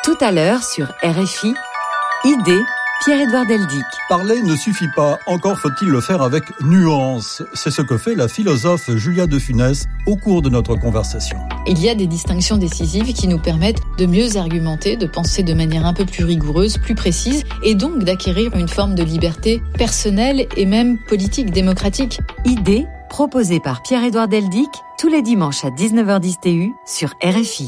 Tout à l'heure sur RFI, Idée, Pierre-Édouard Deldic. Parler ne suffit pas, encore faut-il le faire avec nuance. C'est ce que fait la philosophe Julia de Funès au cours de notre conversation. Il y a des distinctions décisives qui nous permettent de mieux argumenter, de penser de manière un peu plus rigoureuse, plus précise, et donc d'acquérir une forme de liberté personnelle et même politique, démocratique. Idée, proposée par Pierre-Édouard Deldic, tous les dimanches à 19h10 TU sur RFI.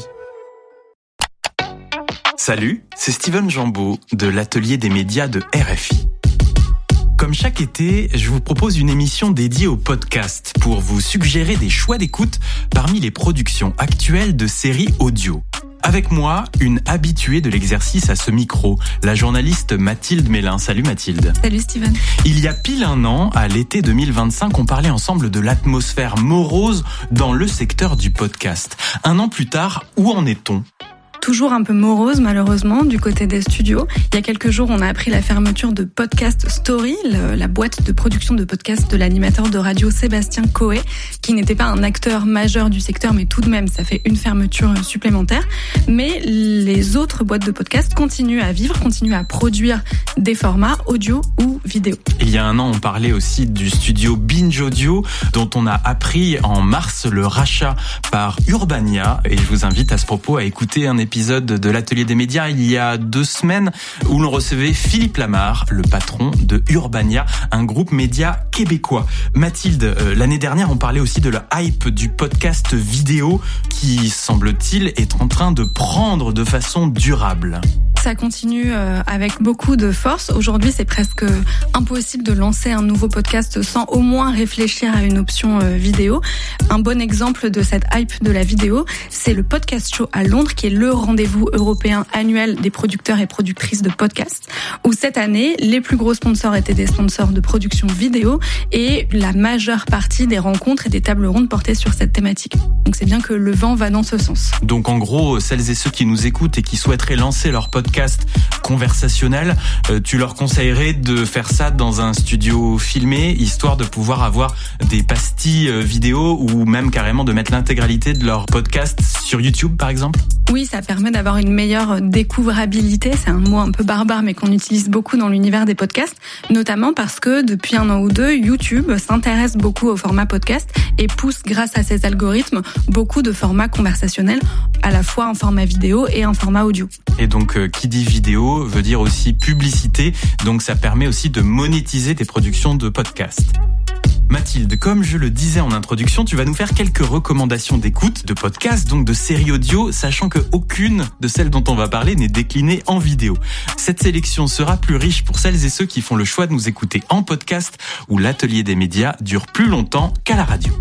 Salut, c'est Steven Jambeau de l'Atelier des médias de RFI. Comme chaque été, je vous propose une émission dédiée au podcast pour vous suggérer des choix d'écoute parmi les productions actuelles de séries audio. Avec moi, une habituée de l'exercice à ce micro, la journaliste Mathilde Mélin. Salut Mathilde. Salut Steven. Il y a pile un an, à l'été 2025, on parlait ensemble de l'atmosphère morose dans le secteur du podcast. Un an plus tard, où en est-on ? Toujours un peu morose malheureusement du côté des studios. Il y a quelques jours, on a appris la fermeture de Podcast Story, la boîte de production de podcasts de l'animateur de radio Sébastien Coé, qui n'était pas un acteur majeur du secteur, mais tout de même, ça fait une fermeture supplémentaire. Mais les autres boîtes de podcasts continuent à vivre, continuent à produire des formats audio ou vidéo. Il y a un an, on parlait aussi du studio Binge Audio, dont on a appris en mars le rachat par Urbania. Et je vous invite à ce propos à écouter un épisode de l'Atelier des médias il y a 2 semaines où l'on recevait Philippe Lamarre, le patron de Urbania, un groupe média québécois. Mathilde, l'année dernière, on parlait aussi de la hype du podcast vidéo qui, semble-t-il, est en train de prendre de façon durable. Ça continue avec beaucoup de force. Aujourd'hui, c'est presque impossible de lancer un nouveau podcast sans au moins réfléchir à une option vidéo. Un bon exemple de cette hype de la vidéo, c'est le Podcast Show à Londres, qui est le rendez-vous européen annuel des producteurs et productrices de podcasts, où cette année, les plus gros sponsors étaient des sponsors de production vidéo et la majeure partie des rencontres et des tables rondes portaient sur cette thématique. Donc c'est bien que le vent va dans ce sens. Donc en gros, celles et ceux qui nous écoutent et qui souhaiteraient lancer leur podcast conversationnel, tu leur conseillerais de faire ça dans un studio filmé, histoire de pouvoir avoir des pastilles vidéo ou même carrément de mettre l'intégralité de leur podcast sur YouTube par exemple ? Oui, ça permet d'avoir une meilleure découvrabilité. C'est un mot un peu barbare, mais qu'on utilise beaucoup dans l'univers des podcasts, notamment parce que depuis 1 an ou 2, YouTube s'intéresse beaucoup au format podcast et pousse, grâce à ses algorithmes, beaucoup de formats conversationnels, à la fois en format vidéo et en format audio. Et donc, qui dit vidéo veut dire aussi publicité, donc ça permet aussi de monétiser tes productions de podcasts. Mathilde, comme je le disais en introduction, tu vas nous faire quelques recommandations d'écoute, de podcasts, donc de séries audio, sachant que aucune de celles dont on va parler n'est déclinée en vidéo. Cette sélection sera plus riche pour celles et ceux qui font le choix de nous écouter en podcast, où l'Atelier des médias dure plus longtemps qu'à la radio.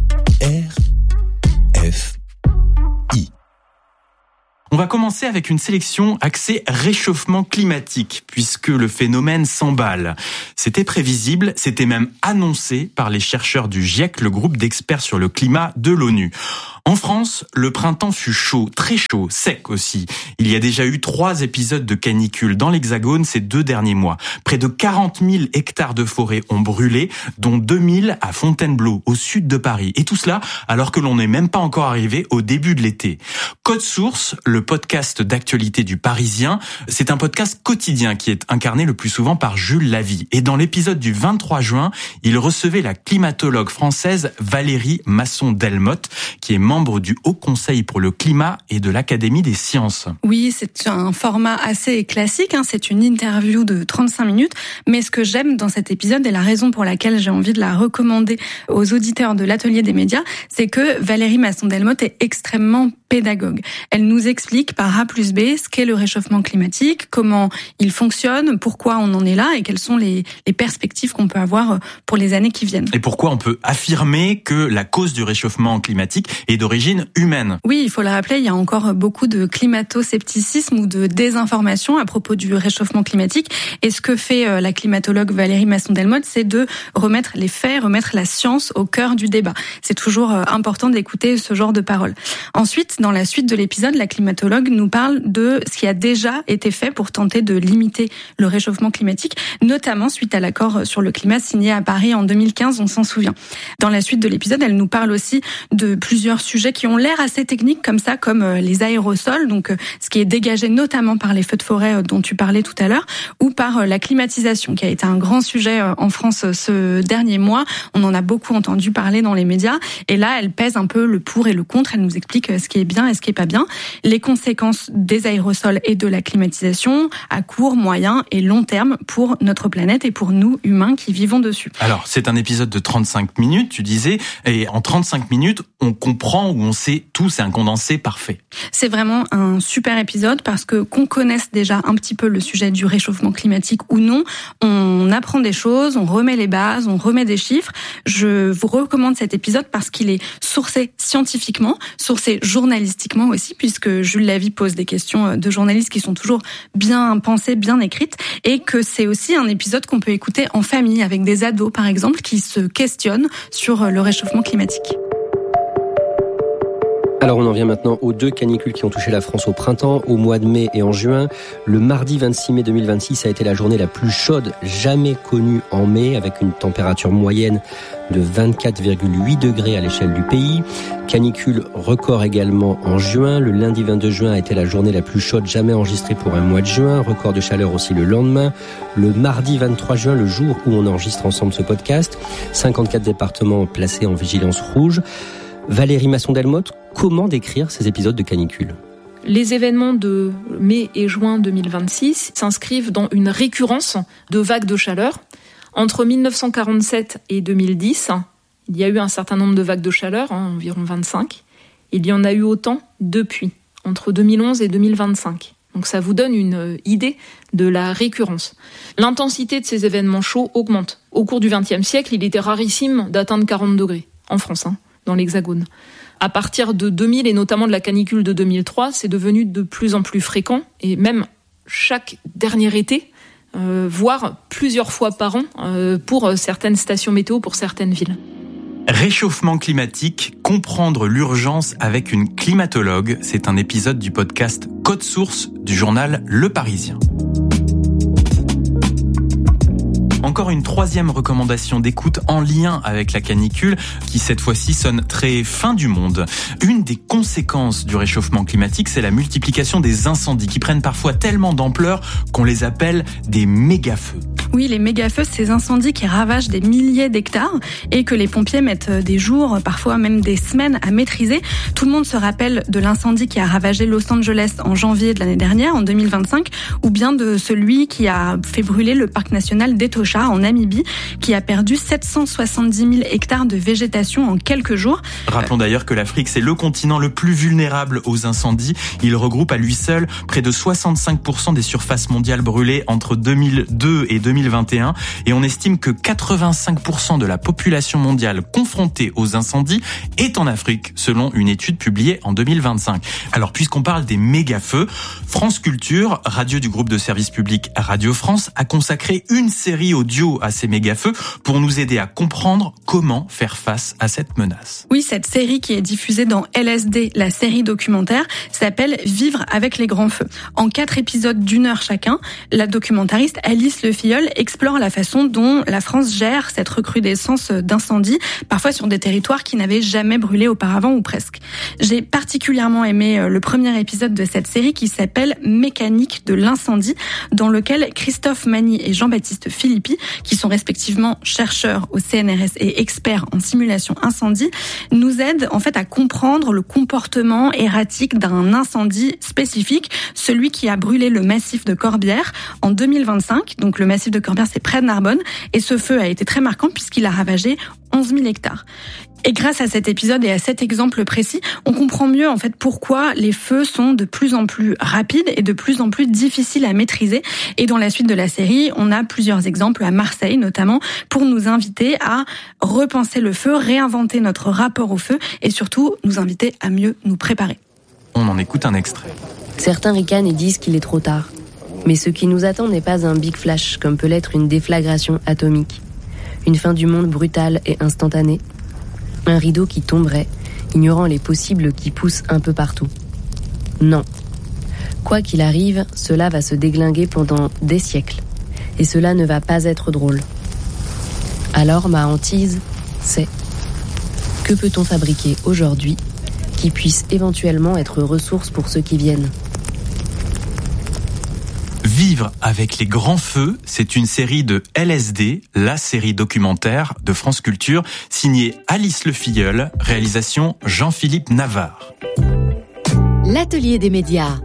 RFI. On va commencer avec une sélection axée réchauffement climatique, puisque le phénomène s'emballe. C'était prévisible, c'était même annoncé par les chercheurs du GIEC, le groupe d'experts sur le climat de l'ONU. En France, le printemps fut chaud, très chaud, sec aussi. Il y a déjà eu 3 épisodes de canicule dans l'Hexagone ces 2 derniers mois. Près de 40 000 hectares de forêt ont brûlé, dont 2 000 à Fontainebleau, au sud de Paris. Et tout cela alors que l'on n'est même pas encore arrivé au début de l'été. Code Source, le podcast d'actualité du Parisien, c'est un podcast quotidien qui est incarné le plus souvent par Jules Lavie. Et dans l'épisode du 23 juin, il recevait la climatologue française Valérie Masson-Delmotte, qui est membre du Haut Conseil pour le climat et de l'Académie des sciences. Oui, c'est un format assez classique, c'est une interview de 35 minutes, mais ce que j'aime dans cet épisode et la raison pour laquelle j'ai envie de la recommander aux auditeurs de l'Atelier des médias, c'est que Valérie Masson-Delmotte est extrêmement pédagogue. Elle nous explique par A plus B ce qu'est le réchauffement climatique, comment il fonctionne, pourquoi on en est là et quelles sont les perspectives qu'on peut avoir pour les années qui viennent. Et pourquoi on peut affirmer que la cause du réchauffement climatique est d'origine humaine. Oui, il faut le rappeler, il y a encore beaucoup de climato-scepticisme ou de désinformation à propos du réchauffement climatique. Et ce que fait la climatologue Valérie Masson-Delmotte, c'est de remettre les faits, remettre la science au cœur du débat. C'est toujours important d'écouter ce genre de paroles. Ensuite, Dans la suite de l'épisode, la climatologue nous parle de ce qui a déjà été fait pour tenter de limiter le réchauffement climatique, notamment suite à l'accord sur le climat signé à Paris en 2015, on s'en souvient. Dans la suite de l'épisode, elle nous parle aussi de plusieurs sujets qui ont l'air assez techniques comme ça, comme les aérosols, donc ce qui est dégagé notamment par les feux de forêt dont tu parlais tout à l'heure, ou par la climatisation, qui a été un grand sujet en France ce dernier mois. On en a beaucoup entendu parler dans les médias, et là, elle pèse un peu le pour et le contre. Elle nous explique ce qui est bien et ce qui est pas bien, les conséquences des aérosols et de la climatisation à court, moyen et long terme pour notre planète et pour nous, humains, qui vivons dessus. Alors, c'est un épisode de 35 minutes, tu disais, et en 35 minutes, on comprend ou on sait tout, c'est un condensé parfait. C'est vraiment un super épisode parce que qu'on connaisse déjà un petit peu le sujet du réchauffement climatique ou non, on apprend des choses, on remet les bases, on remet des chiffres. Je vous recommande cet épisode parce qu'il est sourcé scientifiquement, sourcé journalistiquement aussi, puisque Jules Lavie pose des questions de journalistes qui sont toujours bien pensées, bien écrites, et que c'est aussi un épisode qu'on peut écouter en famille, avec des ados par exemple, qui se questionnent sur le réchauffement climatique. Alors on en vient maintenant aux 2 canicules qui ont touché la France au printemps, au mois de mai et en juin. Le mardi 26 mai 2026 a été la journée la plus chaude jamais connue en mai, avec une température moyenne de 24,8 degrés à l'échelle du pays. Canicule record également en juin. Le lundi 22 juin a été la journée la plus chaude jamais enregistrée pour un mois de juin. Record de chaleur aussi le lendemain. Le mardi 23 juin, le jour où on enregistre ensemble ce podcast, 54 départements placés en vigilance rouge. Valérie Masson-Delmotte, comment décrire ces épisodes de canicule ? Les événements de mai et juin 2026 s'inscrivent dans une récurrence de vagues de chaleur. Entre 1947 et 2010, il y a eu un certain nombre de vagues de chaleur, environ 25. Il y en a eu autant depuis, entre 2011 et 2025. Donc ça vous donne une idée de la récurrence. L'intensité de ces événements chauds augmente. Au cours du XXe siècle, il était rarissime d'atteindre 40 degrés, en France, dans l'Hexagone. À partir de 2000 et notamment de la canicule de 2003, c'est devenu de plus en plus fréquent, et même chaque dernier été, voire plusieurs fois par an pour certaines stations météo, pour certaines villes. Réchauffement climatique, comprendre l'urgence avec une climatologue, c'est un épisode du podcast Code Source du journal Le Parisien. Encore une 3e recommandation d'écoute en lien avec la canicule qui cette fois-ci sonne très fin du monde. Une des conséquences du réchauffement climatique, c'est la multiplication des incendies qui prennent parfois tellement d'ampleur qu'on les appelle des méga-feux. Oui, les méga-feux, ces incendies qui ravagent des milliers d'hectares et que les pompiers mettent des jours, parfois même des semaines à maîtriser. Tout le monde se rappelle de l'incendie qui a ravagé Los Angeles en janvier de l'année dernière, en 2025, ou bien de celui qui a fait brûler le parc national d'Etosha en Namibie, qui a perdu 770 000 hectares de végétation en quelques jours. Rappelons d'ailleurs que l'Afrique, c'est le continent le plus vulnérable aux incendies. Il regroupe à lui seul près de 65% des surfaces mondiales brûlées entre 2002 et 2021. Et on estime que 85% de la population mondiale confrontée aux incendies est en Afrique, selon une étude publiée en 2025. Alors, puisqu'on parle des méga-feux, France Culture, radio du groupe de service public Radio France, a consacré une série audio à ces méga-feux pour nous aider à comprendre comment faire face à cette menace. Oui, cette série qui est diffusée dans LSD, la série documentaire, s'appelle Vivre avec les grands feux. En 4 épisodes d'1 heure chacun, la documentariste Alice Le Filleul explore la façon dont la France gère cette recrudescence d'incendies, parfois sur des territoires qui n'avaient jamais brûlé auparavant ou presque. J'ai particulièrement aimé le premier épisode de cette série qui s'appelle Mécanique de l'incendie, dans lequel Christophe Magny et Jean-Baptiste Philippi, qui sont respectivement chercheurs au CNRS et experts en simulation incendie, nous aident en fait à comprendre le comportement erratique d'un incendie spécifique, celui qui a brûlé le massif de Corbières en 2025. Donc le massif de Corbières, c'est près de Narbonne, et ce feu a été très marquant puisqu'il a ravagé 11 000 hectares. Et grâce à cet épisode et à cet exemple précis, on comprend mieux en fait pourquoi les feux sont de plus en plus rapides et de plus en plus difficiles à maîtriser. Et dans la suite de la série, on a plusieurs exemples à Marseille notamment pour nous inviter à repenser le feu, réinventer notre rapport au feu et surtout nous inviter à mieux nous préparer. On en écoute un extrait. Certains ricanent et disent qu'il est trop tard. Mais ce qui nous attend n'est pas un big flash comme peut l'être une déflagration atomique. Une fin du monde brutale et instantanée. Un rideau qui tomberait ignorant les possibles qui poussent un peu partout. Non. Quoi qu'il arrive, cela va se déglinguer pendant des siècles. Et cela ne va pas être drôle. Alors ma hantise, c'est: que peut-on fabriquer aujourd'hui qui puisse éventuellement être ressource pour ceux qui viennent ? Vivre avec les grands feux, c'est une série de LSD, la série documentaire de France Culture, signée Alice Lefilleul, réalisation Jean-Philippe Navarre. L'atelier des médias.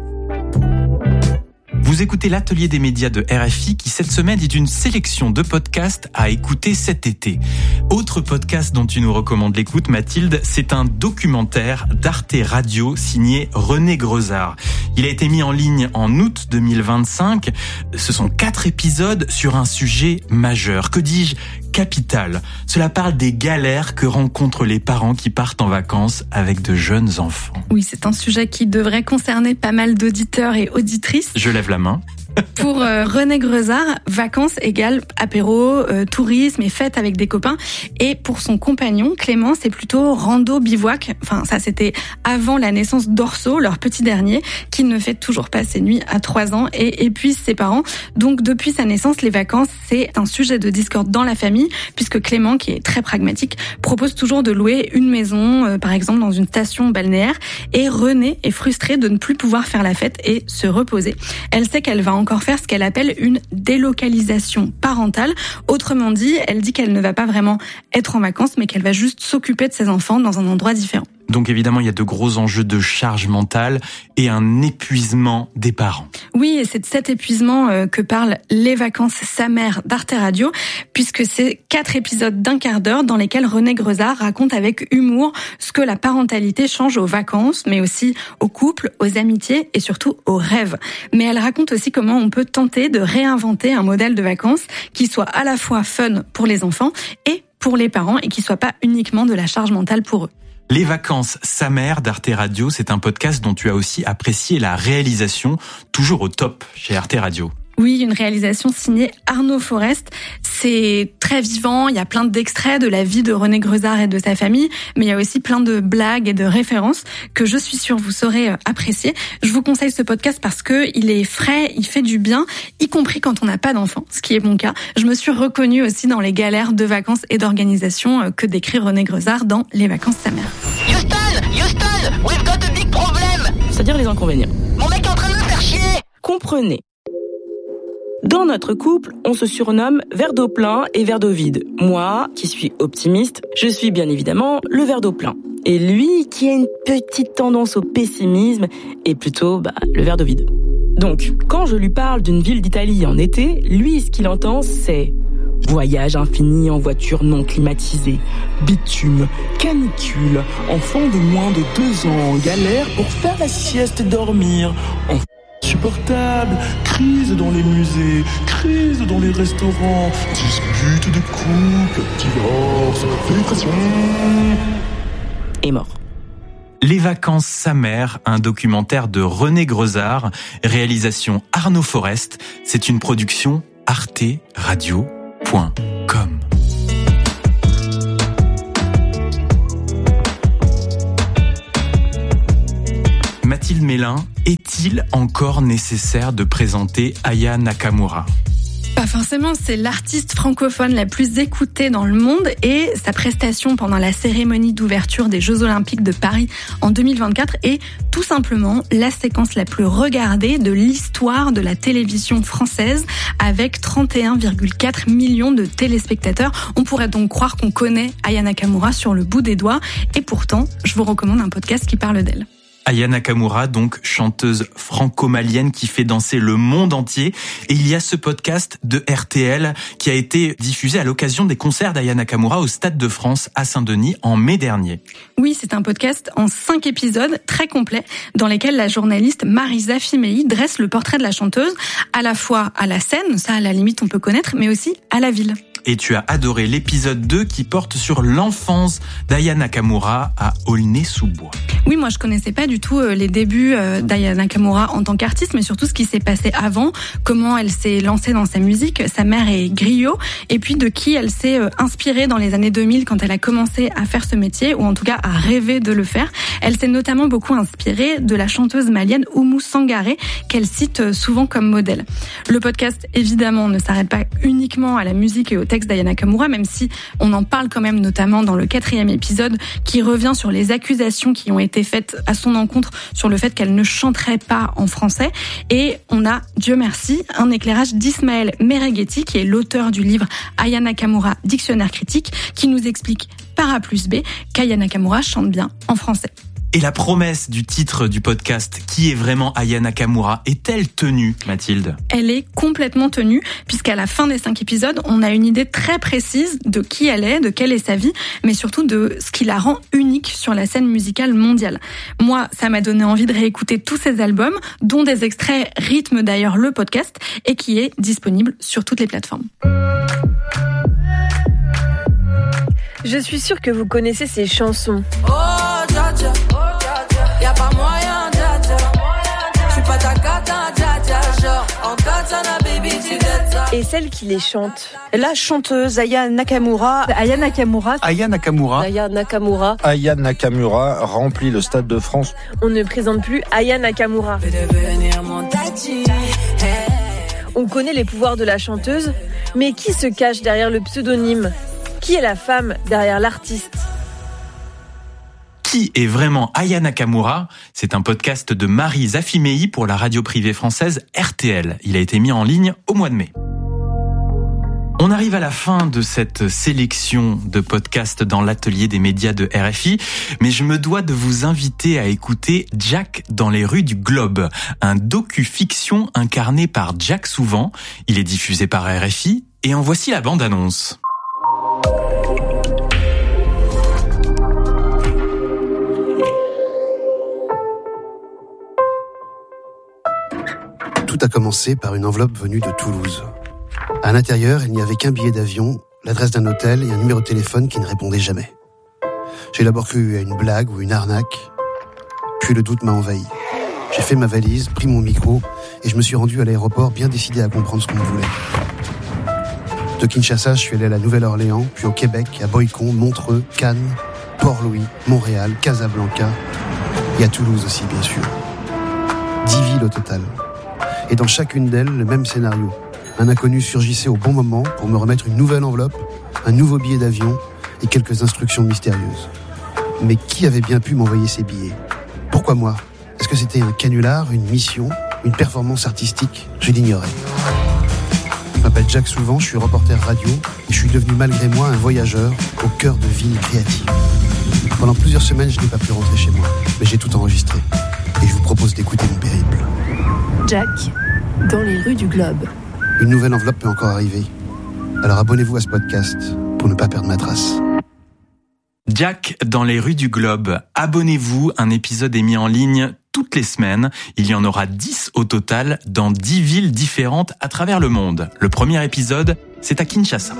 Vous écoutez l'atelier des médias de RFI qui, cette semaine, est une sélection de podcasts à écouter cet été. Autre podcast dont tu nous recommandes l'écoute, Mathilde, c'est un documentaire d'Arte Radio signé René Grezard. Il a été mis en ligne en août 2025. Ce sont 4 épisodes sur un sujet majeur. Que dis-je ? Capital. Cela parle des galères que rencontrent les parents qui partent en vacances avec de jeunes enfants. Oui, c'est un sujet qui devrait concerner pas mal d'auditeurs et auditrices. Je lève la main. Pour René Grezard, vacances égale apéro, tourisme et fête avec des copains. Et pour son compagnon, Clément, c'est plutôt rando bivouac. Enfin, ça, c'était avant la naissance d'Orso, leur petit dernier, qui ne fait toujours pas ses nuits à 3 ans et épuise ses parents. Donc, depuis sa naissance, les vacances, c'est un sujet de discorde dans la famille, puisque Clément, qui est très pragmatique, propose toujours de louer une maison, par exemple, dans une station balnéaire. Et René est frustrée de ne plus pouvoir faire la fête et se reposer. Elle sait qu'elle va encore faire ce qu'elle appelle une délocalisation parentale. Autrement dit, elle dit qu'elle ne va pas vraiment être en vacances, mais qu'elle va juste s'occuper de ses enfants dans un endroit différent. Donc évidemment, il y a de gros enjeux de charge mentale et un épuisement des parents. Oui, et c'est de cet épuisement que parlent Les vacances sa mère d'Arte Radio, puisque c'est 4 épisodes d'1 quart d'heure dans lesquels René Grezard raconte avec humour ce que la parentalité change aux vacances, mais aussi aux couples, aux amitiés et surtout aux rêves. Mais elle raconte aussi comment on peut tenter de réinventer un modèle de vacances qui soit à la fois fun pour les enfants et pour les parents et qui soit pas uniquement de la charge mentale pour eux. Les vacances sa mère d'Arte Radio, c'est un podcast dont tu as aussi apprécié la réalisation, toujours au top chez Arte Radio. Oui, une réalisation signée Arnaud Forest. C'est très vivant, il y a plein d'extraits de la vie de René Grezard et de sa famille, mais il y a aussi plein de blagues et de références que je suis sûre vous saurez apprécier. Je vous conseille ce podcast parce que il est frais, il fait du bien, y compris quand on n'a pas d'enfants, ce qui est mon cas. Je me suis reconnue aussi dans les galères de vacances et d'organisation que décrit René Grezard dans Les vacances sa mère. Houston, we've got a big problem. C'est-à-dire les inconvénients. Mon mec est en train de me faire chier. Comprenez. Dans notre couple, on se surnomme verre d'eau plein et verre d'eau vide. Moi, qui suis optimiste, je suis bien évidemment le verre d'eau plein. Et lui, qui a une petite tendance au pessimisme, est plutôt le verre d'eau vide. Donc, quand je lui parle d'une ville d'Italie en été, lui, ce qu'il entend, c'est voyage infini en voiture non climatisée, bitume, canicule, enfant de moins de 2 ans, galère pour faire la sieste et dormir, insupportable, crise dans les musées, crise dans les restaurants, dispute de couple, divorce, dépression, et mort. Les vacances sa mère, un documentaire de René Grezard, réalisation Arnaud Forest, c'est une production arteradio.com. Mathilde Mélin, est-il encore nécessaire de présenter Aya Nakamura ? Pas forcément, c'est l'artiste francophone la plus écoutée dans le monde et sa prestation pendant la cérémonie d'ouverture des Jeux Olympiques de Paris en 2024 est tout simplement la séquence la plus regardée de l'histoire de la télévision française avec 31,4 millions de téléspectateurs. On pourrait donc croire qu'on connaît Aya Nakamura sur le bout des doigts et pourtant, je vous recommande un podcast qui parle d'elle. Aya Nakamura, donc chanteuse franco-malienne qui fait danser le monde entier. Et il y a ce podcast de RTL qui a été diffusé à l'occasion des concerts d'Aya Nakamura au Stade de France à Saint-Denis en mai dernier. Oui, c'est un podcast en 5 épisodes très complets dans lesquels la journaliste Marisa Fimei dresse le portrait de la chanteuse à la fois à la scène, ça à la limite on peut connaître, mais aussi à la ville. Et tu as adoré l'épisode 2 qui porte sur l'enfance d'Aya Nakamura à Aulnay-sous-Bois. Oui, moi je connaissais pas du tout les débuts d'Aya Nakamura en tant qu'artiste, mais surtout ce qui s'est passé avant, comment elle s'est lancée dans sa musique. Sa mère est griot, et puis de qui elle s'est inspirée dans les années 2000 quand elle a commencé à faire ce métier, ou en tout cas à rêver de le faire. Elle s'est notamment beaucoup inspirée de la chanteuse malienne Oumou Sangaré, qu'elle cite souvent comme modèle. Le podcast, évidemment, ne s'arrête pas uniquement à la musique et au texte d'Aya Nakamura, même si on en parle quand même notamment dans le 4e épisode qui revient sur les accusations qui ont été faites à son encontre sur le fait qu'elle ne chanterait pas en français. Et on a, Dieu merci, un éclairage d'Ismaël Mereghetti, qui est l'auteur du livre Aya Nakamura, dictionnaire critique, qui nous explique par A plus B qu'Aya Nakamura chante bien en français. Et la promesse du titre du podcast, qui est vraiment Aya Nakamura, est-elle tenue, Mathilde ? Elle est complètement tenue, puisqu'à la fin des 5 épisodes, on a une idée très précise de qui elle est, de quelle est sa vie, mais surtout de ce qui la rend unique sur la scène musicale mondiale. Moi, ça m'a donné envie de réécouter tous ses albums, dont des extraits rythment d'ailleurs le podcast, et qui est disponible sur toutes les plateformes. Je suis sûre que vous connaissez ces chansons. Oh, dja dja, y'a pas moyen, dja dja. J'suis pas ta cata, dja dja. Genre, en katana, baby, tu dettes ça. Et celle qui les chante, la chanteuse Aya Nakamura. Aya Nakamura. Aya Nakamura. Aya Nakamura. Aya Nakamura remplit le Stade de France. On ne présente plus Aya Nakamura. On connaît les pouvoirs de la chanteuse, mais qui se cache derrière le pseudonyme ? Qui est la femme derrière l'artiste ? Qui est vraiment Aya Nakamura ? C'est un podcast de Marie Zafimei pour la radio privée française RTL. Il a été mis en ligne au mois de mai. On arrive à la fin de cette sélection de podcasts dans l'atelier des médias de RFI, mais je me dois de vous inviter à écouter Jack dans les rues du Globe, un docu-fiction incarné par Jack Souvent. Il est diffusé par RFI et en voici la bande-annonce. Tout a commencé par une enveloppe venue de Toulouse. À l'intérieur, il n'y avait qu'un billet d'avion, l'adresse d'un hôtel et un numéro de téléphone qui ne répondait jamais. J'ai d'abord cru à une blague ou une arnaque, puis le doute m'a envahi. J'ai fait ma valise, pris mon micro et je me suis rendu à l'aéroport bien décidé à comprendre ce qu'on me voulait. De Kinshasa, je suis allé à la Nouvelle-Orléans, puis au Québec, à Boycon, Montreux, Cannes, Port-Louis, Montréal, Casablanca et à Toulouse aussi, bien sûr. 10 villes au total. Et dans chacune d'elles, le même scénario. Un inconnu surgissait au bon moment pour me remettre une nouvelle enveloppe, un nouveau billet d'avion et quelques instructions mystérieuses. Mais qui avait bien pu m'envoyer ces billets ? Pourquoi moi ? Est-ce que c'était un canular, une mission, une performance artistique ? Je l'ignorais. Je m'appelle Jack Souvent, je suis reporter radio et je suis devenu malgré moi un voyageur au cœur de villes créatives. Pendant plusieurs semaines, je n'ai pas pu rentrer chez moi, mais j'ai tout enregistré. Et je vous propose d'écouter mon périple. Jack, dans les rues du Globe. Une nouvelle enveloppe peut encore arriver. Alors abonnez-vous à ce podcast pour ne pas perdre ma trace. Jack dans les rues du Globe. Abonnez-vous, un épisode est mis en ligne toutes les semaines. Il y en aura 10 au total dans 10 villes différentes à travers le monde. Le premier épisode, c'est à Kinshasa.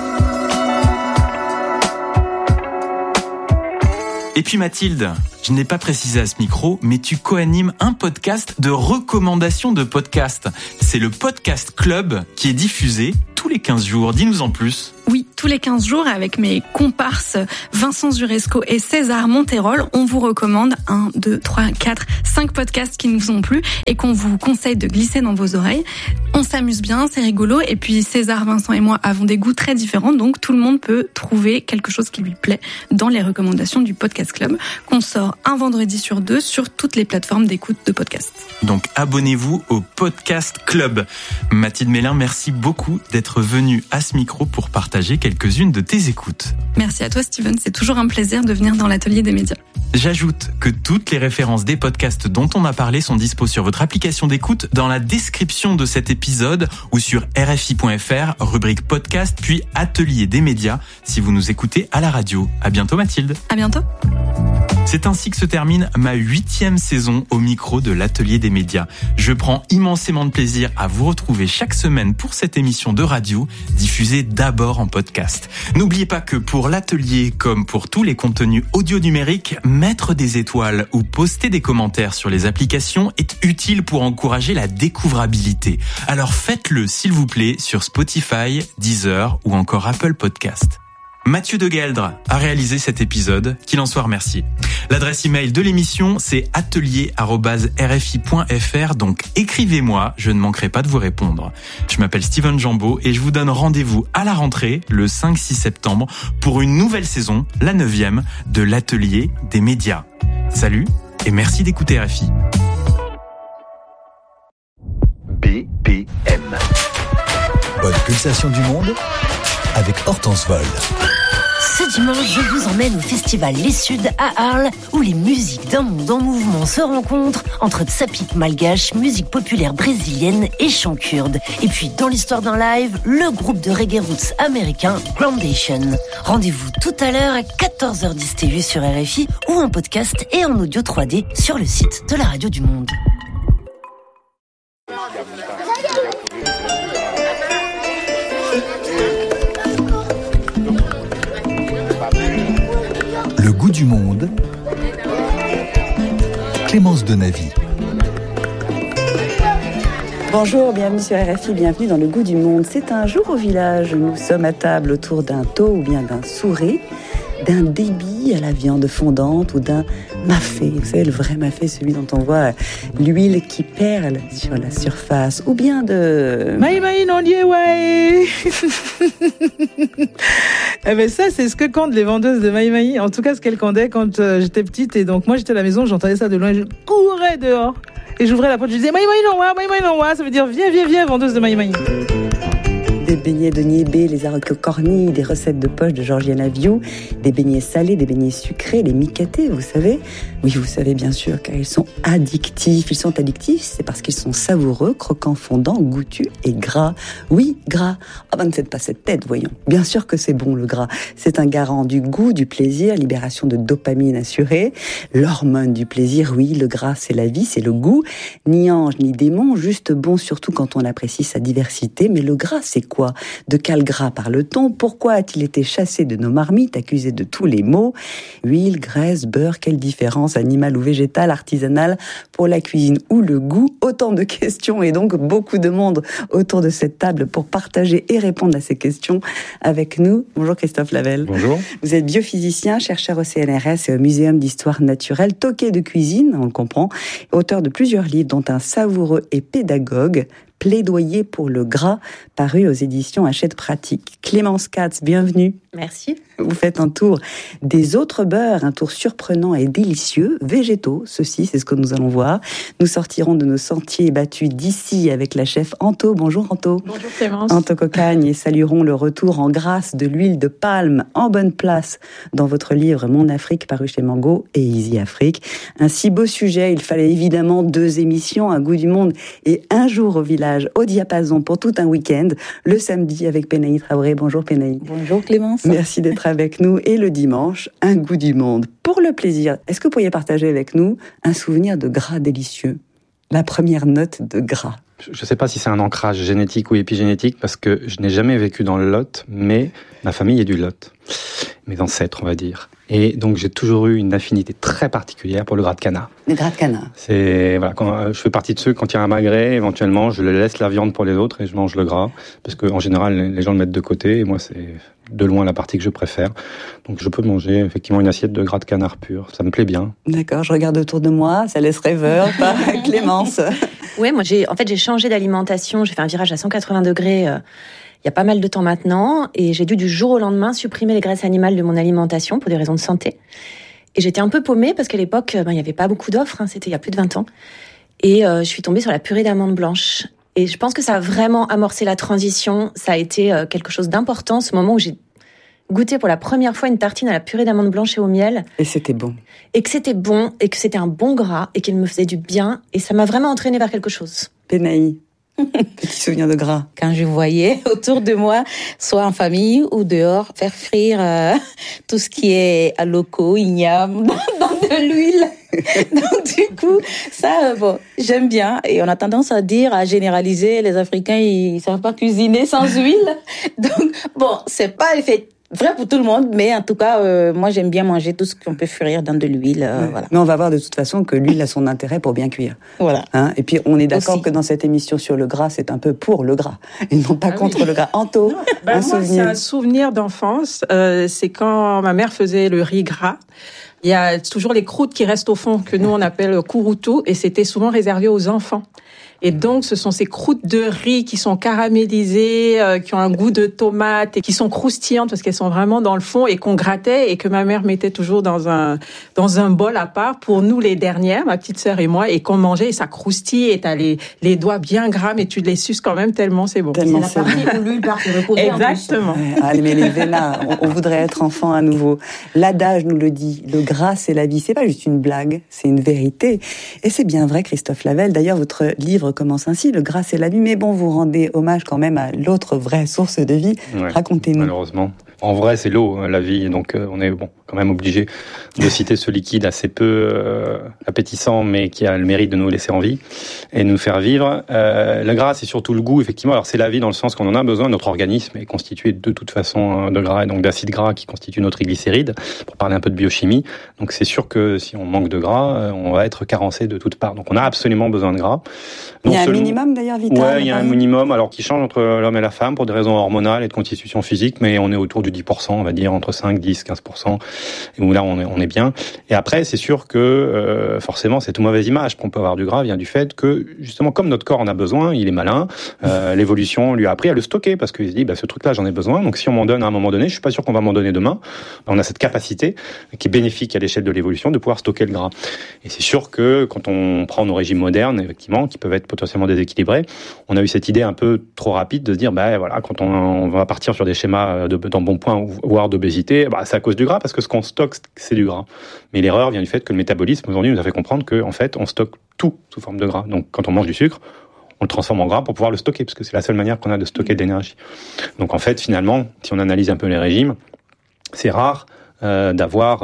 Et puis Mathilde, je n'ai pas précisé à ce micro, mais tu co-animes un podcast de recommandations de podcasts. C'est le Podcast Club qui est diffusé tous les 15 jours. Dis-nous en plus. Oui, tous les 15 jours, avec mes comparses Vincent Zuresco et César Monterol, on vous recommande 1, 2, 3, 4, 5 podcasts qui nous ont plu et qu'on vous conseille de glisser dans vos oreilles. On s'amuse bien, c'est rigolo. Et puis César, Vincent et moi avons des goûts très différents, donc tout le monde peut trouver quelque chose qui lui plaît dans les recommandations du Podcast Club, qu'on sort un vendredi sur 2 sur toutes les plateformes d'écoute de podcasts. Donc abonnez-vous au Podcast Club. Mathilde Mélin, merci beaucoup d'être venue à ce micro pour partager quelques-unes de tes écoutes. Merci à toi Steven, c'est toujours un plaisir de venir dans l'atelier des médias. J'ajoute que toutes les références des podcasts dont on a parlé sont dispo sur votre application d'écoute dans la description de cet épisode. épisode ou sur RFI.fr, rubrique podcast, puis Atelier des médias si vous nous écoutez à la radio. À bientôt Mathilde. À bientôt. C'est ainsi que se termine ma 8e saison au micro de l'Atelier des médias. Je prends immensément de plaisir à vous retrouver chaque semaine pour cette émission de radio, diffusée d'abord en podcast. N'oubliez pas que pour l'Atelier, comme pour tous les contenus audio numériques, mettre des étoiles ou poster des commentaires sur les applications est utile pour encourager la découvrabilité. Alors faites-le s'il vous plaît sur Spotify, Deezer ou encore Apple Podcast. Mathieu de Gueldre a réalisé cet épisode, qu'il en soit remercié. L'adresse email de l'émission, c'est atelier@rfi.fr, donc écrivez-moi, je ne manquerai pas de vous répondre. Je m'appelle Steven Jambeau et je vous donne rendez-vous à la rentrée, le 5-6 septembre, pour une nouvelle saison, la 9e, de l'Atelier des médias. Salut et merci d'écouter RFI. BPM. Bonne pulsation du monde avec Hortense Vol. Ce dimanche, je vous emmène au festival Les Suds à Arles, où les musiques d'un monde en mouvement se rencontrent entre tsapik malgache, musique populaire brésilienne et chant kurde. Et puis, dans l'histoire d'un live, le groupe de reggae roots américain Groundation. Rendez-vous tout à l'heure à 14h10 TU sur RFI ou en podcast et en audio 3D sur le site de la Radio du Monde. Le goût du monde. Clémence Denavy. Bonjour, bienvenue sur RFI, bienvenue dans le goût du monde. C'est un jour au village. Nous sommes à table autour d'un tau ou bien d'un souré, d'un débit à la viande fondante ou d'un mafé. Vous savez, le vrai mafé, celui dont on voit l'huile qui perle sur la surface. Ou bien de... Maï non lié, ouais. Eh ben ça, c'est ce que comptent les vendeuses de Maï. En tout cas, ce qu'elles candaient quand j'étais petite. Et donc, moi, j'étais à la maison, j'entendais ça de loin. Je courais dehors. Et j'ouvrais la porte, je disais Maï non wa. Ça veut dire viens, vendeuse de Maï. Des beignets de niébé, les haricots cornilles, des recettes de poche de Georgiana Aviou, des beignets salés, des beignets sucrés, les micatés, vous savez. Oui, vous savez bien sûr, car ils sont addictifs. Ils sont addictifs, c'est parce qu'ils sont savoureux, croquants, fondants, goûtus et gras. Oui, gras. Ah ben ne faites pas cette tête, voyons. Bien sûr que c'est bon le gras. C'est un garant du goût, du plaisir, libération de dopamine assurée. L'hormone du plaisir, oui, le gras c'est la vie, c'est le goût. Ni ange, ni démon, juste bon surtout quand on apprécie sa diversité. Mais le gras c'est quoi ? De quel gras parle-t-on ? Pourquoi a-t-il été chassé de nos marmites, accusé de tous les maux ? Huile, graisse, beurre, quelle différence animale ou végétale, artisanale pour la cuisine ou le goût ? Autant de questions et donc beaucoup de monde autour de cette table pour partager et répondre à ces questions avec nous. Bonjour Christophe Lavelle. Bonjour. Vous êtes biophysicien, chercheur au CNRS et au Muséum d'Histoire Naturelle, toqué de cuisine, on le comprend, auteur de plusieurs livres dont un savoureux et pédagogue, Plaidoyer pour le gras, paru aux éditions Hachette Pratique. Clémence Katz, bienvenue. Merci. Vous faites un tour des autres beurres, un tour surprenant et délicieux, végétaux, ceci, c'est ce que nous allons voir. Nous sortirons de nos sentiers battus d'ici avec la chef Anto. Bonjour Anto. Bonjour Clémence. Anto Cocagne, et saluerons le retour en grâce de l'huile de palme en bonne place dans votre livre Mon Afrique, paru chez Mango et Easy Afrique. Un si beau sujet, il fallait évidemment 2 émissions, Un goût du monde et Un jour au village, au diapason pour tout un week-end, le samedi avec Pénaï Traoré. Bonjour Pénaï. Bonjour Clémence. Merci d'être avec nous. Et le dimanche, Un goût du monde. Pour le plaisir, est-ce que vous pourriez partager avec nous un souvenir de gras délicieux ? La première note de gras. Je ne sais pas si c'est un ancrage génétique ou épigénétique, parce que je n'ai jamais vécu dans le Lot, mais ma famille est du Lot. Mes ancêtres, on va dire. Et donc, j'ai toujours eu une affinité très particulière pour le gras de canard. Le gras de canard. C'est, voilà, quand, je fais partie de ceux, quand il y a un magret, éventuellement, je laisse la viande pour les autres et je mange le gras. Parce que, en général, les gens le mettent de côté et moi, c'est de loin la partie que je préfère. Donc, je peux manger, effectivement, une assiette de gras de canard pur. Ça me plaît bien. D'accord, je regarde autour de moi, ça laisse rêveur, pas Clémence. Ouais, moi, j'ai changé d'alimentation. J'ai fait un virage à 180 degrés, il y a pas mal de temps maintenant, et j'ai dû du jour au lendemain supprimer les graisses animales de mon alimentation pour des raisons de santé. Et j'étais un peu paumée parce qu'à l'époque, il n'y avait pas beaucoup d'offres, c'était il y a plus de 20 ans. Et je suis tombée sur la purée d'amandes blanches. Et je pense que ça a vraiment amorcé la transition. Ça a été quelque chose d'important, ce moment où j'ai goûté pour la première fois une tartine à la purée d'amandes blanches et au miel. Et c'était bon. Et que c'était bon, et que c'était un bon gras, et qu'il me faisait du bien. Et ça m'a vraiment entraînée vers quelque chose. Pénaï, Petit souvenir de gras. Quand je voyais autour de moi, soit en famille ou dehors, faire frire tout ce qui est à locaux, igname, dans de l'huile. Donc du coup, ça, j'aime bien. Et on a tendance à généraliser, les Africains, ils savent pas cuisiner sans huile. Donc c'est pas vrai pour tout le monde, mais en tout cas, moi j'aime bien manger tout ce qu'on peut frire dans de l'huile. Voilà. Mais on va voir de toute façon que l'huile a son intérêt pour bien cuire. Voilà. Et puis on est d'accord que dans cette émission sur le gras, c'est un peu pour le gras et non pas contre le gras. Anto, moi, c'est un souvenir d'enfance. C'est quand ma mère faisait le riz gras. Il y a toujours les croûtes qui restent au fond, que nous on appelle kurutu, et c'était souvent réservé aux enfants. Et donc, ce sont ces croûtes de riz qui sont caramélisées, qui ont un goût de tomate et qui sont croustillantes parce qu'elles sont vraiment dans le fond et qu'on grattait et que ma mère mettait toujours dans un bol à part pour nous les dernières, ma petite sœur et moi, et qu'on mangeait et ça croustille et t'as les doigts bien gras mais tu les suces quand même tellement c'est bon. Tellement c'est la partie où l'huile part se reposer. Exactement. Allez, mais les vénas, on voudrait être enfant à nouveau. L'adage nous le dit, le gras c'est la vie. C'est pas juste une blague, c'est une vérité. Et c'est bien vrai, Christophe Lavelle. D'ailleurs, votre livre commence ainsi, le gras c'est la vie, mais bon, vous rendez hommage quand même à l'autre vraie source de vie. Ouais, racontez-nous. Malheureusement. En vrai, c'est l'eau, la vie, donc on est quand même obligé de citer ce liquide assez peu appétissant, mais qui a le mérite de nous laisser en vie et de nous faire vivre. Le gras, c'est surtout le goût, effectivement. Alors c'est la vie dans le sens qu'on en a besoin. Notre organisme est constitué de toute façon de gras et donc d'acides gras qui constituent nos triglycérides, pour parler un peu de biochimie. Donc c'est sûr que si on manque de gras, on va être carencé de toutes parts. Donc on a absolument besoin de gras. Il y a un minimum d'ailleurs vital. Ouais, il y a un minimum, alors qui change entre l'homme et la femme pour des raisons hormonales et de constitution physique, mais on est autour du 10%, on va dire entre 5, 10, 15%, et où là on est bien. Et après, c'est sûr que forcément cette mauvaise image qu'on peut avoir du gras vient du fait que justement comme notre corps en a besoin, il est malin, l'évolution lui a appris à le stocker parce qu'il se dit ce truc-là j'en ai besoin, donc si on m'en donne à un moment donné, je suis pas sûr qu'on va m'en donner demain. On a cette capacité qui est bénéfique à l'échelle de l'évolution de pouvoir stocker le gras. Et c'est sûr que quand on prend nos régimes modernes, effectivement, qui peuvent être potentiellement déséquilibrés, on a eu cette idée un peu trop rapide de se dire voilà, quand on va partir sur des schémas d'embonpoint voire d'obésité, c'est à cause du gras parce que ce qu'on stocke c'est du gras. Mais l'erreur vient du fait que le métabolisme aujourd'hui nous a fait comprendre que en fait on stocke tout sous forme de gras. Donc quand on mange du sucre, on le transforme en gras pour pouvoir le stocker parce que c'est la seule manière qu'on a de stocker de l'énergie. Donc en fait finalement, si on analyse un peu les régimes, c'est rare d'avoir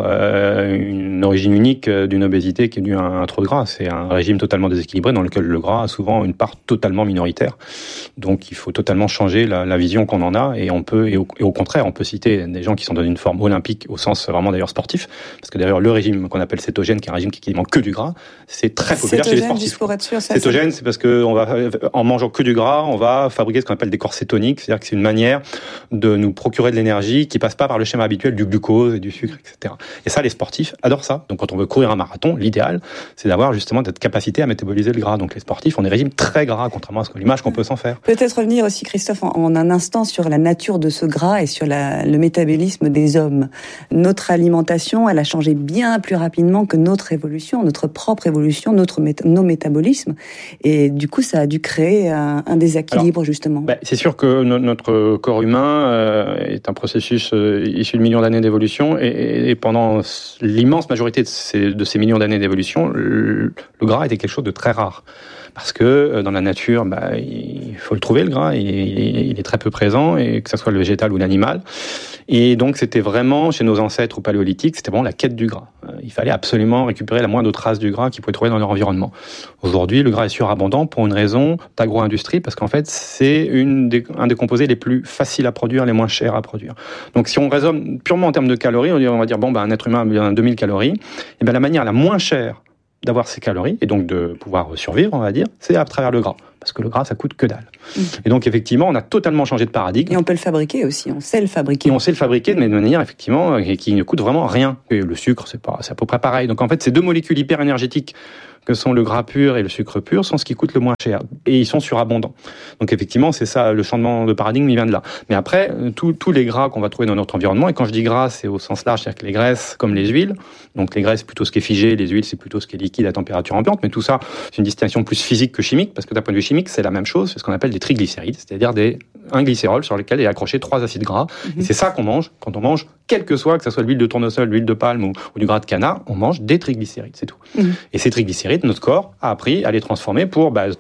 une origine unique d'une obésité qui est due à un trop de gras. C'est un régime totalement déséquilibré dans lequel le gras a souvent une part totalement minoritaire. Donc il faut totalement changer la vision qu'on en a et au contraire, on peut citer des gens qui sont dans une forme olympique au sens vraiment d'ailleurs sportif, parce que d'ailleurs le régime qu'on appelle cétogène, qui est un régime qui manque que du gras, c'est très populaire chez les sportifs. Pour être sûr, cétogène, c'est parce que en mangeant que du gras, on va fabriquer ce qu'on appelle des corps cétoniques, c'est-à-dire que c'est une manière de nous procurer de l'énergie qui passe pas par le schéma habituel du glucose et du sucre, etc. Et ça, les sportifs adorent ça. Donc quand on veut courir un marathon, l'idéal, c'est d'avoir justement cette capacité à métaboliser le gras. Donc les sportifs ont des régimes très gras, contrairement à l'image qu'on peut s'en faire. Peut-être revenir aussi, Christophe, en un instant sur la nature de ce gras et sur le métabolisme des hommes. Notre alimentation, elle a changé bien plus rapidement que notre évolution, notre propre évolution, nos métabolismes. Et du coup, ça a dû créer un déséquilibre, justement. C'est sûr que notre corps humain est un processus issu de millions d'années d'évolution et pendant l'immense majorité de ces millions d'années d'évolution, le gras était quelque chose de très rare. Parce que dans la nature, il faut le trouver, le gras, il est très peu présent, et que ce soit le végétal ou l'animal. Et donc c'était vraiment, chez nos ancêtres au paléolithique, c'était vraiment la quête du gras. Il fallait absolument récupérer la moindre trace du gras qu'ils pouvaient trouver dans leur environnement. Aujourd'hui, le gras est surabondant pour une raison d'agro-industrie, parce qu'en fait, c'est un des composés les plus faciles à produire, les moins chers à produire. Donc si on raisonne purement en termes de calories, on va dire, un être humain a besoin de 2000 calories, et la manière la moins chère d'avoir ces calories, et donc de pouvoir survivre, on va dire, c'est à travers le gras. Parce que le gras, ça coûte que dalle. Et donc, effectivement, on a totalement changé de paradigme. Et on peut le fabriquer aussi, on sait le fabriquer. Et on sait le fabriquer de manière, effectivement, qui ne coûte vraiment rien. Et le sucre, c'est à peu près pareil. Donc, en fait, ces deux molécules hyper énergétiques que sont le gras pur et le sucre pur sont ce qui coûte le moins cher. Et ils sont surabondants. Donc, effectivement, c'est ça, le changement de paradigme, il vient de là. Mais après, tous les gras qu'on va trouver dans notre environnement, et quand je dis gras, c'est au sens large, c'est-à-dire que les graisses, comme les huiles, donc les graisses, c'est plutôt ce qui est figé, les huiles, c'est plutôt ce qui est liquide à température ambiante, mais tout ça, c'est une distinction plus physique que chimique, parce que d'un point de vue chimique, c'est la même chose, c'est ce qu'on appelle des triglycérides, c'est-à-dire un glycérol sur lequel est accroché 3 acides gras. Et c'est ça qu'on mange quand on mange, quel que soit, que ce soit l'huile de tournesol, l'huile de palme ou du gras de canard, on mange des triglycérides, c'est tout. Et ces triglycérides, notre corps a appris à les transformer pour transformer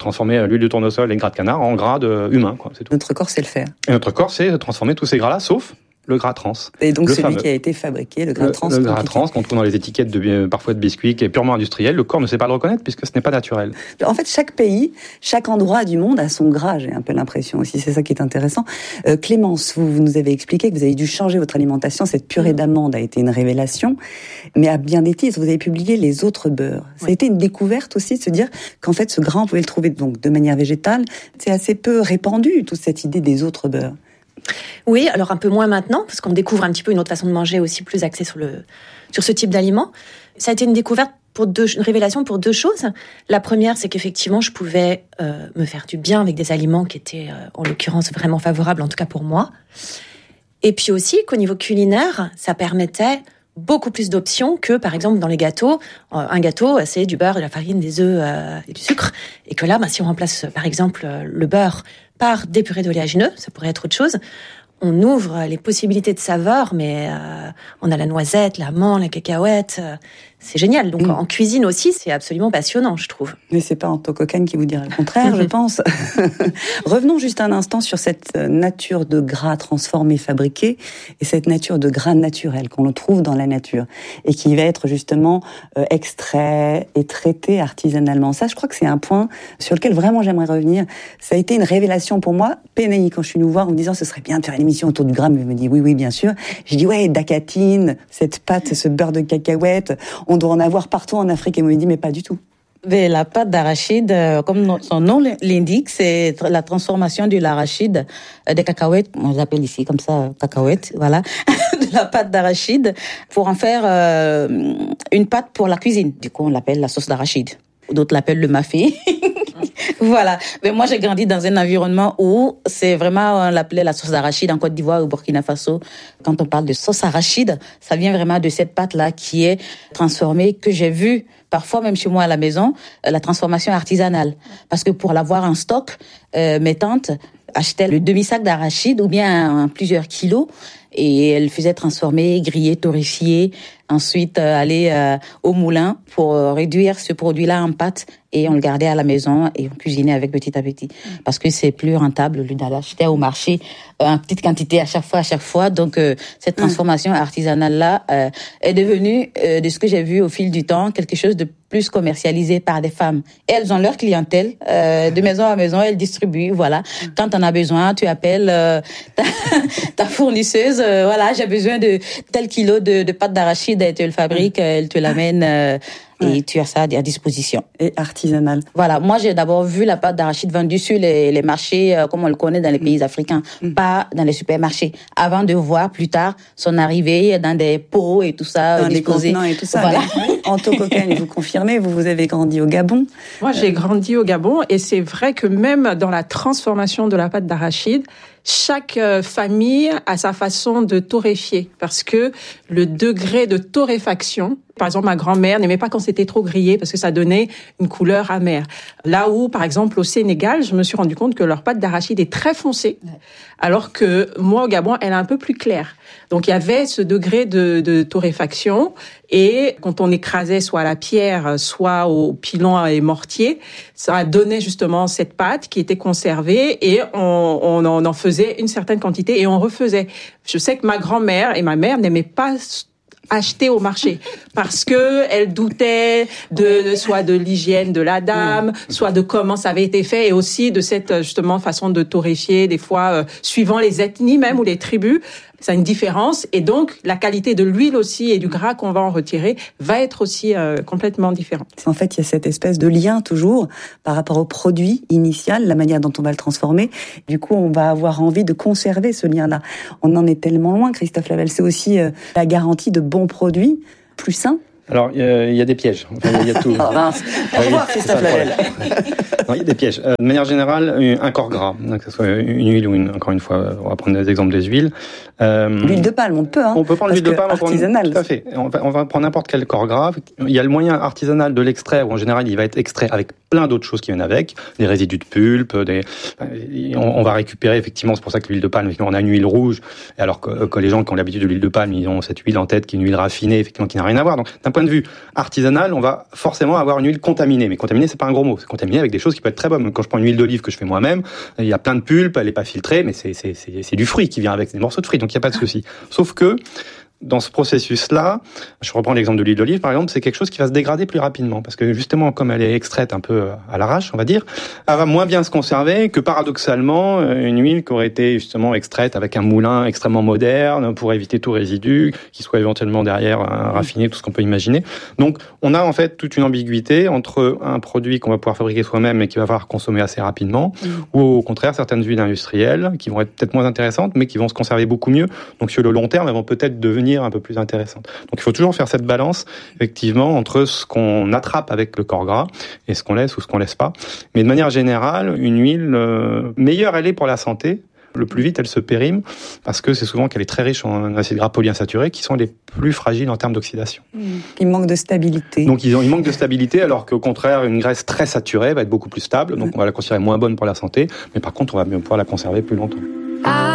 l'huile de tournesol et le gras de canard en gras humain, quoi. C'est tout. Notre corps sait le faire. Et notre corps sait transformer tous ces gras-là, sauf le gras trans. Et donc celui fameux. qui a été fabriqué, le gras trans. Le gras trans qu'on trouve dans les étiquettes parfois de biscuits, qui est purement industriel, le corps ne sait pas le reconnaître puisque ce n'est pas naturel. En fait, chaque pays, chaque endroit du monde a son gras, j'ai un peu l'impression aussi, c'est ça qui est intéressant. Clémence, vous nous avez expliqué que vous avez dû changer votre alimentation, cette purée d'amande a été une révélation, mais à bien des titres, vous avez publié les autres beurres. Ça a été une découverte aussi de se dire qu'en fait ce gras, on pouvait le trouver donc de manière végétale. C'est assez peu répandu, toute cette idée des autres beurres. Oui, alors un peu moins maintenant, parce qu'on découvre un petit peu une autre façon de manger aussi plus axée sur ce type d'aliment. Ça a été une découverte une révélation pour deux choses. La première, c'est qu'effectivement, je pouvais me faire du bien avec des aliments qui étaient, en l'occurrence, vraiment favorables, en tout cas pour moi. Et puis aussi qu'au niveau culinaire, ça permettait beaucoup plus d'options que, par exemple, dans les gâteaux. Un gâteau, c'est du beurre, de la farine, des œufs et du sucre. Et que là, si on remplace, par exemple, le beurre par des purées d'oléagineux, ça pourrait être autre chose. On ouvre les possibilités de saveurs, mais on a la noisette, l'amande, la cacahuète. C'est génial. Donc en cuisine aussi, c'est absolument passionnant, je trouve. Mais c'est pas Anto Cocagne qui vous dira le contraire, je pense. Revenons juste un instant sur cette nature de gras transformé, fabriqué, et cette nature de gras naturel qu'on le trouve dans la nature et qui va être justement extrait et traité artisanalement. Ça, je crois que c'est un point sur lequel vraiment j'aimerais revenir. Ça a été une révélation pour moi. Pénéi, quand je suis venue vous voir en me disant ce serait bien de faire une émission autour du gras, mais elle me dit oui, bien sûr. Je dis ouais, dacatine, cette pâte, ce beurre de cacahuète. On doit en avoir partout en Afrique. Et moi, il dit, mais pas du tout. Mais la pâte d'arachide, comme son nom l'indique, c'est la transformation de l'arachide, des cacahuètes, on l'appelle ici comme ça, cacahuètes, voilà, de la pâte d'arachide, pour en faire une pâte pour la cuisine. Du coup, on l'appelle la sauce d'arachide. D'autres l'appellent le mafé. Voilà. Mais moi, j'ai grandi dans un environnement où c'est vraiment, on l'appelait la sauce d'arachide en Côte d'Ivoire, au Burkina Faso. Quand on parle de sauce arachide, ça vient vraiment de cette pâte-là qui est transformée, que j'ai vue parfois même chez moi à la maison, la transformation artisanale. Parce que pour l'avoir en stock, mes tantes achetaient le demi-sac d'arachide ou bien plusieurs kilos et elles faisaient transformer, griller, torréfier, ensuite aller au moulin pour réduire ce produit-là en pâte et on le gardait à la maison et on cuisinait avec petit à petit parce que c'est plus rentable au lieu d'aller acheter au marché en petite quantité à chaque fois. Donc cette transformation artisanale-là est devenue, de ce que j'ai vu au fil du temps, quelque chose de plus commercialisé par des femmes. Et elles ont leur clientèle, de maison à maison, elles distribuent, voilà. Quand on a besoin, tu appelles ta fournisseuse, voilà, j'ai besoin de tel kilo de pâte d'arachide, elle te le fabrique, elle te l'amène et tu as ça à disposition. Et artisanal. Voilà, moi j'ai d'abord vu la pâte d'arachide vendue sur les marchés comme on le connaît dans les pays africains, pas dans les supermarchés. Avant de voir plus tard son arrivée dans des pots et tout ça, dans des contenants et tout ça. Voilà. Anto Cocagne, vous confirmez, vous avez grandi au Gabon. Moi j'ai grandi au Gabon et c'est vrai que même dans la transformation de la pâte d'arachide, chaque famille a sa façon de torréfier parce que le degré de torréfaction, par exemple, ma grand-mère n'aimait pas quand c'était trop grillé parce que ça donnait une couleur amère. Là où, par exemple, au Sénégal, je me suis rendu compte que leur pâte d'arachide est très foncée, alors que moi, au Gabon, elle est un peu plus claire. Donc, il y avait ce degré de torréfaction et quand on écrasait soit à la pierre, soit au pilon et mortier, ça donnait justement cette pâte qui était conservée et on en faisait une certaine quantité et on refaisait. Je sais que ma grand-mère et ma mère n'aimaient pas acheter au marché parce que elle doutait soit de l'hygiène de la dame, soit de comment ça avait été fait et aussi de cette justement façon de torréfier des fois suivant les ethnies même ou les tribus, ça a une différence et donc la qualité de l'huile aussi et du gras qu'on va en retirer va être aussi complètement différente. En fait, il y a cette espèce de lien toujours par rapport au produit initial, la manière dont on va le transformer. Du coup, on va avoir envie de conserver ce lien-là. On en est tellement loin, Christophe Lavelle. C'est aussi la garantie de bons produits, plus sains. Alors, il y a des pièges. Enfin, il y a tout. Oh, mince. Au revoir, Christophe Lavelle. Non, il y a des pièges. De manière générale, un corps gras, que ce soit une huile ou encore une fois, on va prendre des exemples des huiles. L'huile de palme, on peut. On peut prendre l'huile de palme. Artisanale. Tout à fait. On va prendre n'importe quel corps gras. Il y a le moyen artisanal de l'extraire, où en général, il va être extrait avec plein d'autres choses qui viennent avec, des résidus de pulpe, on va récupérer effectivement, c'est pour ça que l'huile de palme, on a une huile rouge, alors que les gens qui ont l'habitude de l'huile de palme, ils ont cette huile en tête qui est une huile raffinée, effectivement, qui n'a rien à voir. Donc, d'un point point de vue artisanal, on va forcément avoir une huile contaminée. Mais contaminée, c'est pas un gros mot. C'est contaminé avec des choses qui peuvent être très bonnes. Quand je prends une huile d'olive que je fais moi-même, il y a plein de pulpe, elle est pas filtrée, mais c'est du fruit qui vient avec, c'est des morceaux de fruits, donc il y a pas de souci. Sauf que dans ce processus-là, je reprends l'exemple de l'huile d'olive, par exemple, c'est quelque chose qui va se dégrader plus rapidement. Parce que justement, comme elle est extraite un peu à l'arrache, on va dire, elle va moins bien se conserver que paradoxalement, une huile qui aurait été justement extraite avec un moulin extrêmement moderne pour éviter tout résidu, qui soit éventuellement derrière raffiné, tout ce qu'on peut imaginer. Donc, on a en fait toute une ambiguïté entre un produit qu'on va pouvoir fabriquer soi-même mais qui va falloir consommer assez rapidement, ou au contraire, certaines huiles industrielles qui vont être peut-être moins intéressantes, mais qui vont se conserver beaucoup mieux. Donc, sur le long terme, elles vont peut-être devenir un peu plus intéressante. Donc il faut toujours faire cette balance, effectivement, entre ce qu'on attrape avec le corps gras et ce qu'on laisse ou ce qu'on laisse pas. Mais de manière générale, une huile, meilleure elle est pour la santé, le plus vite elle se périme, parce que c'est souvent qu'elle est très riche en acides gras polyinsaturés, qui sont les plus fragiles en termes d'oxydation. Il manque de stabilité. Donc il manque de stabilité, alors qu'au contraire, une graisse très saturée va être beaucoup plus stable, donc on va la considérer moins bonne pour la santé, mais par contre, on va bien pouvoir la conserver plus longtemps.